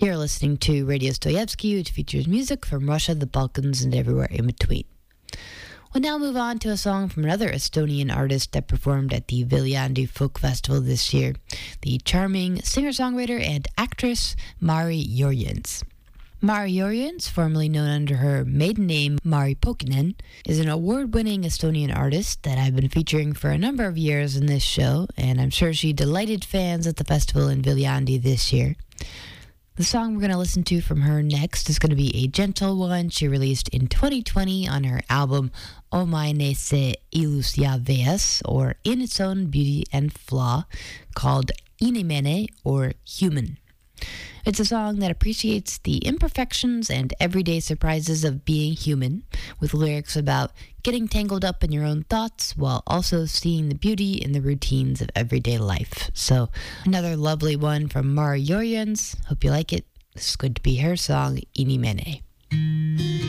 You're listening to Radio Stoyevsky, which features music from Russia, the Balkans, and everywhere in between. We'll now move on to a song from another Estonian artist that performed at the Viljandi Folk Festival this year, the charming singer-songwriter and actress Mari Jurjens. Mari Jurjens, formerly known under her maiden name Mari Pokinen, is an award-winning Estonian artist that I've been featuring for a number of years in this show, and I'm sure she delighted fans at the festival in Viljandi this year. The song we're going to listen to from her next is going to be a gentle one she released in 2020 on her album Omaine se ilusia veas, or In Its Own Beauty and Flaw, called Inimene, or Human. It's a song that appreciates the imperfections and everyday surprises of being human, with lyrics about getting tangled up in your own thoughts while also seeing the beauty in the routines of everyday life. So, another lovely one from Mari Jurjens. Hope you like it. This is going to be her song, Inimene.